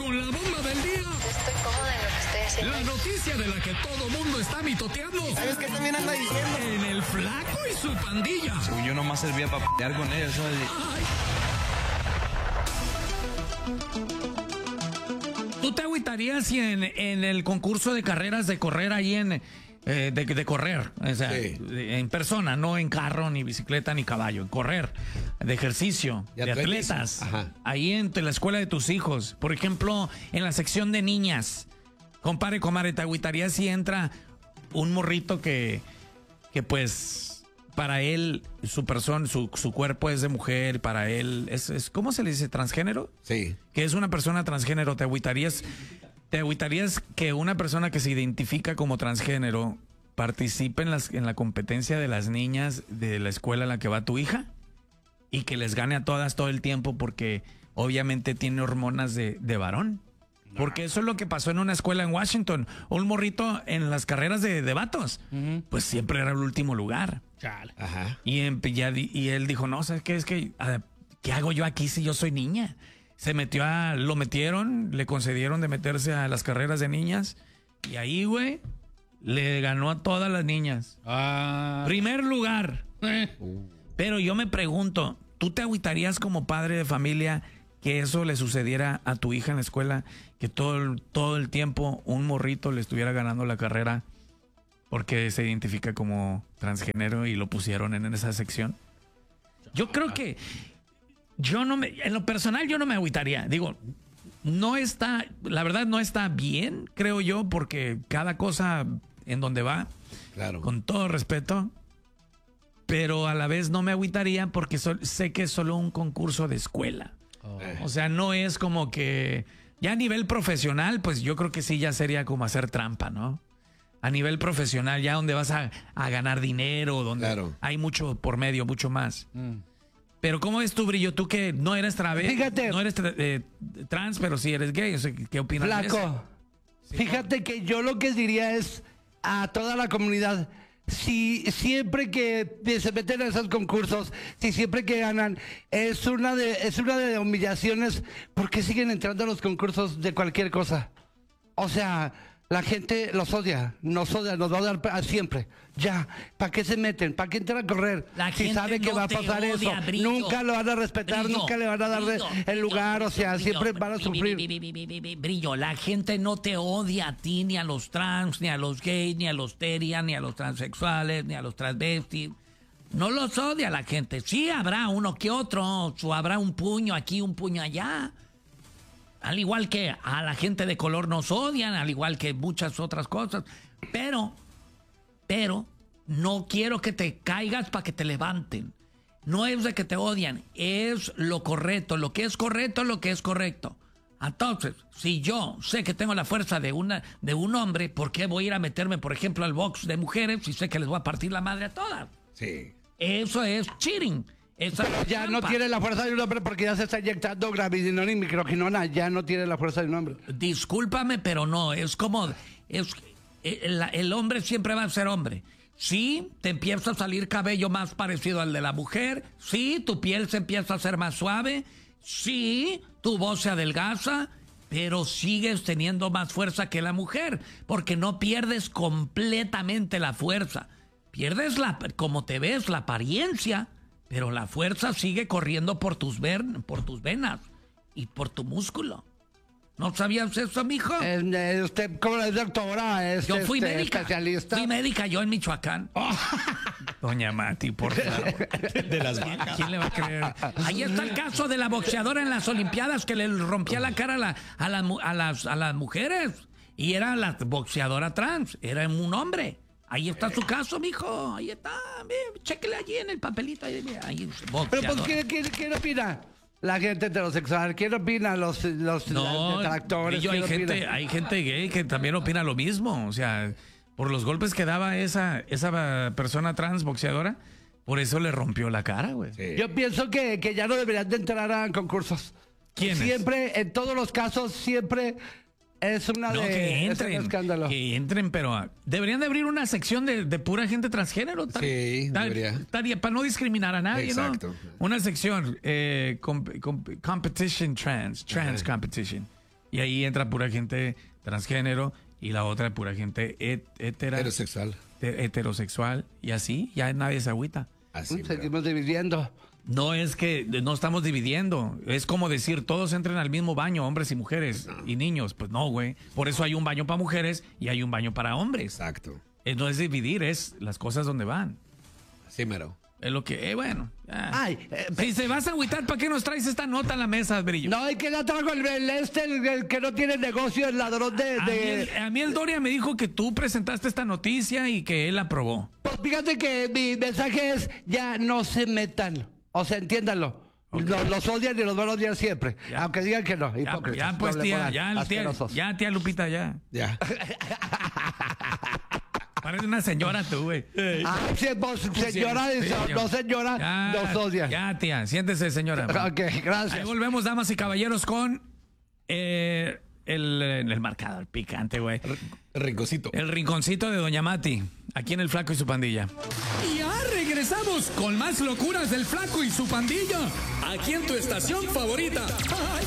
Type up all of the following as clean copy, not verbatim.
con la bomba del día. Estoy cómoda en lo que estoy haciendo. La noticia de la que todo mundo está mitoteando. ¿Sabes qué también anda diciendo? En el Flaco y su pandilla. Yo nomás servía para pelear con ellos. ¿Tú te agüitarías si en el concurso de carreras de correr ahí de correr, o sea, Sí. en persona, no en carro, ni bicicleta, ni caballo, en correr, de ejercicio, De de atletismo. atletas, Ajá. ahí en la escuela de tus hijos, por ejemplo, en la sección de niñas, compadre, comadre, ¿te agüitarías si entra un morrito que pues para él su persona, su cuerpo es de mujer, para él es ¿cómo se le dice? ¿Transgénero? Sí. Que es una persona transgénero, ¿te agüitarías que una persona que se identifica como transgénero participe en la competencia de las niñas de la escuela en la que va tu hija? Y que les gane a todas todo el tiempo porque obviamente tiene hormonas de varón. Porque eso es lo que pasó en una escuela en Washington. Un morrito en las carreras de vatos, pues siempre era el último lugar. Chale. Ajá. Y él dijo, no, ¿sabes qué? Es que, ¿qué hago yo aquí si yo soy niña? Lo metieron, le concedieron de meterse a las carreras de niñas. Y ahí, güey, le ganó a todas las niñas. Primer lugar. Pero yo me pregunto, ¿tú te agüitarías como padre de familia que eso le sucediera a tu hija en la escuela? Que todo el tiempo un morrito le estuviera ganando la carrera porque se identifica como transgénero y lo pusieron en esa sección. Yo creo que en lo personal yo no me agüitaría. Digo, la verdad no está bien, creo yo, porque cada cosa en donde va, Claro. con todo respeto, pero a la vez no me agüitaría porque sé que es solo un concurso de escuela. O sea, no es como que ya a nivel profesional, pues yo creo que sí ya sería como hacer trampa, ¿no? A nivel profesional, ya donde vas a ganar dinero, donde Claro. hay mucho por medio, mucho más. Pero ¿cómo es tu Brillo? Tú que no eres Fíjate. no eres trans, pero sí eres gay. O sea, ¿qué opinas de eso? Flaco, fíjate que yo lo que diría es a toda la comunidad, si siempre que se meten a esos concursos, si siempre que ganan, es una de humillaciones, ¿por qué siguen entrando a los concursos de cualquier cosa? O sea, la gente nos odia, nos va a odiar siempre. Ya, ¿para qué se meten? ¿Para qué entran a correr? La Si gente sabe que no va a te pasar odia, eso, Brillo. nunca lo van a respetar, Brillo, nunca le van a dar el lugar, o sea, siempre van a sufrir. Brillo, la gente no te odia a ti, ni a los trans, ni a los gays, ni a los terian, ni a los transexuales, ni a los transvestis. No los odia la gente. Sí habrá uno que otro, habrá un puño aquí, un puño allá. Al igual que a la gente de color nos odian, al igual que muchas otras cosas. Pero no quiero que te caigas para que te levanten. No es de que te odian, es lo correcto. Lo que es correcto es lo que es correcto. Entonces, si yo sé que tengo la fuerza de un hombre, ¿por qué voy a ir a meterme, por ejemplo, al box de mujeres si sé que les voy a partir la madre a todas? Sí. Eso es cheating. Esa es Ya no trampa. tiene la fuerza de un hombre porque ya se está inyectando gravidinona y microquinona. Ya no tiene la fuerza de un hombre. Discúlpame, pero no, es como... el hombre siempre va a ser hombre. Sí, te empieza a salir cabello más parecido al de la mujer. Sí, tu piel se empieza a hacer más suave. Sí, tu voz se adelgaza. Pero sigues teniendo más fuerza que la mujer. Porque no pierdes completamente la fuerza. Pierdes como te ves, la apariencia. Pero la fuerza sigue corriendo por tus venas y por tu músculo. ¿No sabías eso, mijo? Usted, como es doctora, es Yo fui médica. especialista. Fui médica yo en Michoacán. Doña Mati, por favor. De las vacas. ¿Quién le va a creer? Ahí está el caso de la boxeadora en las Olimpiadas que le rompía la cara a las mujeres. Y era la boxeadora trans. Era un hombre. Ahí está su caso, mijo. Ahí está. Chéquele allí en el papelito. Ahí, Pero pues, ¿quién opina? La gente heterosexual. ¿Quién opina? Los detractores. Brillo, ¿Quién opina? hay gente gay que también opina lo mismo. O sea, por los golpes que daba esa persona trans boxeadora, por eso le rompió la cara, güey. Sí. Yo pienso que ya no deberían de entrar a concursos. ¿Quiénes? Siempre, en todos los casos, siempre es una No, que es un entren. escándalo. Que entren, pero deberían de abrir una sección de pura gente transgénero. Sí, debería. Para no discriminar a nadie, Exacto. ¿no? Una sección, competition trans competition. Y ahí entra pura gente transgénero y la otra pura gente heterosexual. Y así ya nadie se agüita. Así, Seguimos dividiendo. No es que no estamos dividiendo. Es como decir, todos entren al mismo baño, hombres y mujeres y niños. Pues no, güey. Por eso hay un baño para mujeres y hay un baño para hombres. Exacto. No es dividir, es las cosas donde van. Sí, mero. Es lo que, bueno. Ay, Si se vas a agüitar, ¿para qué nos traes esta nota a la mesa, Brillo? no, hay que ya trajo el que no tiene negocio, el ladrón A mí el Doria me dijo que tú presentaste esta noticia y que él aprobó. Pues fíjate que mi mensaje es, ya no se metan. O sea, entiéndanlo. Ok. Los odian y los van a odiar siempre. Ya. Aunque digan que no. Hipócritas, Ya, pues, doble tía, moral, asquerosos. tía Lupita, ya. Ya. Parece una señora tú, güey. Ay, sí, pues, señora, Sí, no señora, Ya, nos odian. Ya, tía, siéntese, señora. Ok, gracias. Ahí volvemos, damas y caballeros, con el marcador picante, güey. Rinconcito. El rinconcito de Doña Mati, aquí en El Flaco y su pandilla. Y ya regresamos con más locuras del Flaco y su pandilla. Aquí en tu estación favorita. Ay.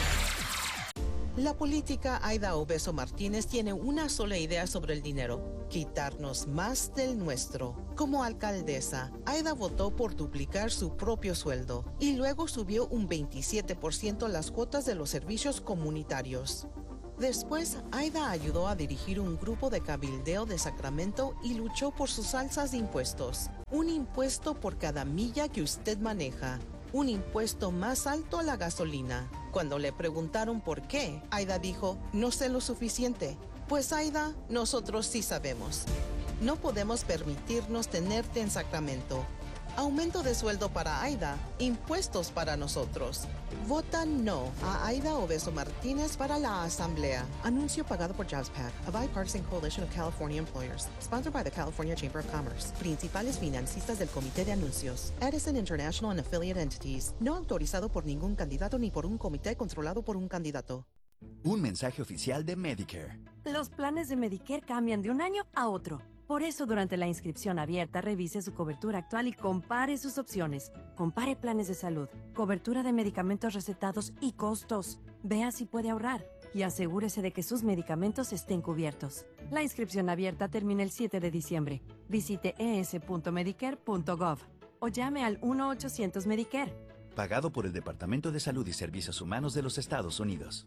La política Aida Obeso Martínez tiene una sola idea sobre el dinero: quitarnos más del nuestro. Como alcaldesa, Aida votó por duplicar su propio sueldo y luego subió un 27% las cuotas de los servicios comunitarios. Después, Aida ayudó a dirigir un grupo de cabildeo de Sacramento y luchó por sus alzas de impuestos. Un impuesto por cada milla que usted maneja. Un impuesto más alto a la gasolina. Cuando le preguntaron por qué, Aida dijo, no sé lo suficiente. Pues Aida, nosotros sí sabemos. No podemos permitirnos tenerte en Sacramento. Aumento de sueldo para Aida, impuestos para nosotros. Vota no a Aida Obeso Martínez para la Asamblea. Anuncio pagado por JobsPAC, a bipartisan coalition of California employers, sponsored by the California Chamber of Commerce. Principales financistas del Comité de Anuncios, Edison International and Affiliate Entities. No autorizado por ningún candidato ni por un comité controlado por un candidato. Un mensaje oficial de Medicare. Los planes de Medicare cambian de un año a otro. Por eso, durante la inscripción abierta, revise su cobertura actual y compare sus opciones. Compare planes de salud, cobertura de medicamentos recetados y costos. Vea si puede ahorrar y asegúrese de que sus medicamentos estén cubiertos. La inscripción abierta termina el 7 de diciembre. Visite es.medicare.gov o llame al 1-800-Medicare. Pagado por el Departamento de Salud y Servicios Humanos de los Estados Unidos.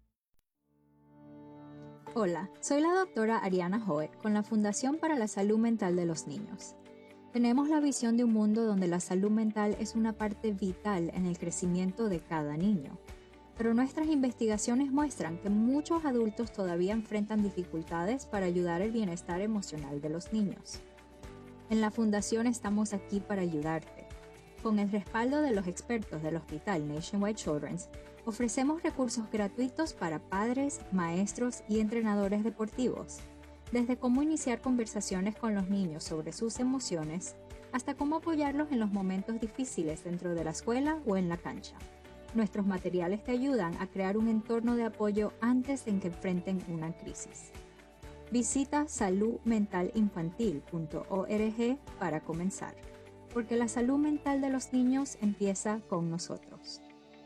Hola, soy la doctora Ariana Hoek con la Fundación para la Salud Mental de los Niños. Tenemos la visión de un mundo donde la salud mental es una parte vital en el crecimiento de cada niño. Pero nuestras investigaciones muestran que muchos adultos todavía enfrentan dificultades para ayudar el bienestar emocional de los niños. En la Fundación estamos aquí para ayudarte. Con el respaldo de los expertos del Hospital Nationwide Children's, ofrecemos recursos gratuitos para padres, maestros y entrenadores deportivos, desde cómo iniciar conversaciones con los niños sobre sus emociones, hasta cómo apoyarlos en los momentos difíciles dentro de la escuela o en la cancha. Nuestros materiales te ayudan a crear un entorno de apoyo antes de que enfrenten una crisis. Visita saludmentalinfantil.org para comenzar, porque la salud mental de los niños empieza con nosotros.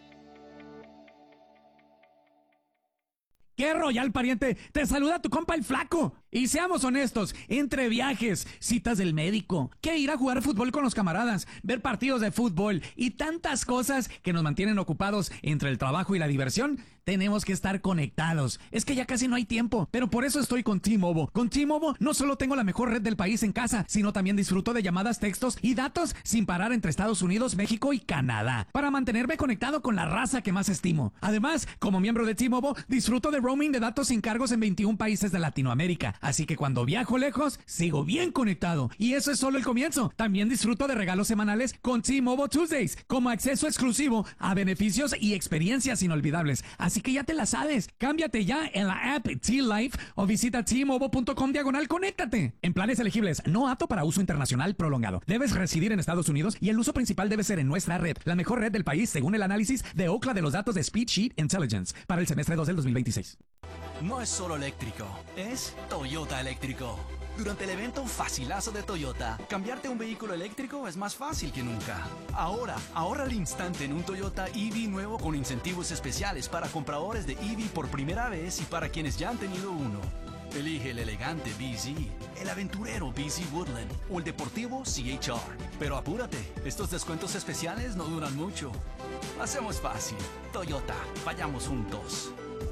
¡Qué royal, pariente! Te saluda tu compa el Flaco. Y seamos honestos, entre viajes, citas del médico, que ir a jugar fútbol con los camaradas, ver partidos de fútbol y tantas cosas que nos mantienen ocupados entre el trabajo y la diversión, tenemos que estar conectados. Es que ya casi no hay tiempo, pero por eso estoy con T-Mobile. Con T-Mobile no solo tengo la mejor red del país en casa, sino también disfruto de llamadas, textos y datos sin parar entre Estados Unidos, México y Canadá, para mantenerme conectado con la raza que más estimo. Además, como miembro de T-Mobile, disfruto de roaming de datos sin cargos en 21 países de Latinoamérica. Así que cuando viajo lejos, sigo bien conectado. Y eso es solo el comienzo. También disfruto de regalos semanales con T-Mobile Tuesdays, como acceso exclusivo a beneficios y experiencias inolvidables. Así que ya te la sabes. Cámbiate ya en la app T-Life o visita T-Mobile.com/conéctate. En planes elegibles, no apto para uso internacional prolongado. Debes residir en Estados Unidos y el uso principal debe ser en nuestra red, la mejor red del país según el análisis de Ookla de los datos de Speed Sheet Intelligence para el semestre 2 del 2026. no es solo eléctrico, es Toyota eléctrico. Durante el evento Facilazo de Toyota, cambiarte un vehículo eléctrico es más fácil que nunca. Ahora, ahorra al instante en un Toyota EV nuevo con incentivos especiales para compradores de EV por primera vez y para quienes ya han tenido uno. Elige el elegante BZ, el aventurero BZ Woodland o el deportivo CHR. Pero apúrate, estos descuentos especiales no duran mucho. Hacemos fácil. Toyota, vayamos juntos.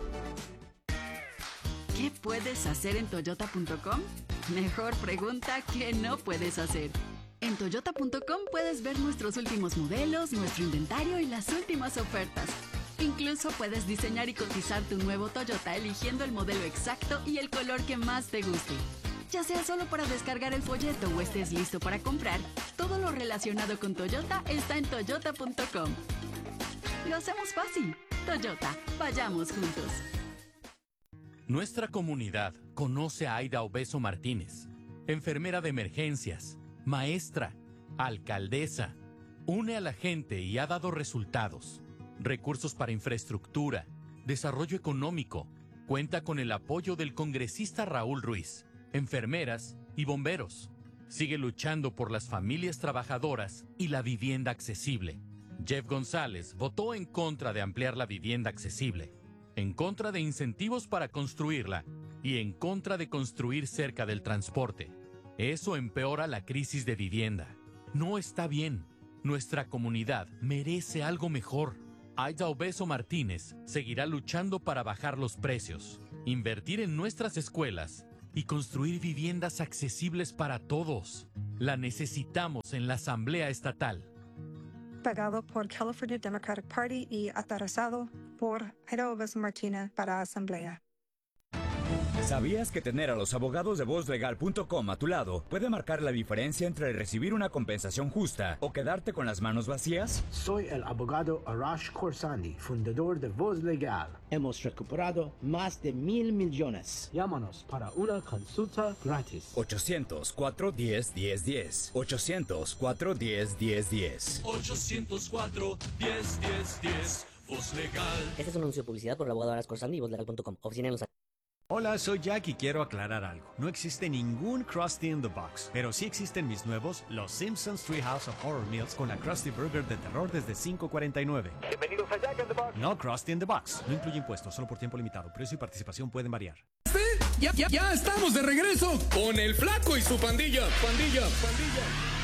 ¿Qué puedes hacer en Toyota.com? Mejor pregunta ¿qué no puedes hacer? En Toyota.com puedes ver nuestros últimos modelos, nuestro inventario y las últimas ofertas. Incluso puedes diseñar y cotizar tu nuevo Toyota eligiendo el modelo exacto y el color que más te guste. Ya sea solo para descargar el folleto o estés listo para comprar, todo lo relacionado con Toyota está en Toyota.com. Lo hacemos fácil. Toyota, vayamos juntos. Nuestra comunidad conoce a Aida Obeso Martínez, enfermera de emergencias, maestra, alcaldesa. Une a la gente y ha dado resultados. Recursos para infraestructura, desarrollo económico. Cuenta con el apoyo del congresista Raúl Ruiz, enfermeras y bomberos. Sigue luchando por las familias trabajadoras y la vivienda accesible. Jeff González votó en contra de ampliar la vivienda accesible, en contra de incentivos para construirla y en contra de construir cerca del transporte. Eso empeora la crisis de vivienda. No está bien. Nuestra comunidad merece algo mejor. Aida Obeso Martínez seguirá luchando para bajar los precios, invertir en nuestras escuelas y construir viviendas accesibles para todos. La necesitamos en la Asamblea Estatal. Pagado por California Democratic Party y aterrizado por Aida Obeso Martínez para Asamblea. ¿Sabías que tener a los abogados de VozLegal.com a tu lado puede marcar la diferencia entre recibir una compensación justa o quedarte con las manos vacías? Soy el abogado Arash Khorsandi, fundador de Voz Legal. Hemos recuperado más de 1,000 millones. Llámanos para una consulta gratis. 800-410-1010. 800-410-1010. 800-410-1010. Voz Legal. Este es un anuncio de publicidad por el abogado Arash Khorsandi y VozLegal.com. Oficina en Los Ángeles. Hola, soy Jack y quiero aclarar algo. No existe ningún Krusty in the Box, pero sí existen mis nuevos Los Simpsons Treehouse of Horror Meals con la Krusty Burger de terror desde $5.49. Bienvenidos a Jack in the Box. No Krusty in the Box. No incluye impuestos, solo por tiempo limitado. Precio y participación pueden variar. Ya estamos de regreso con el Flaco y su pandilla. Pandilla.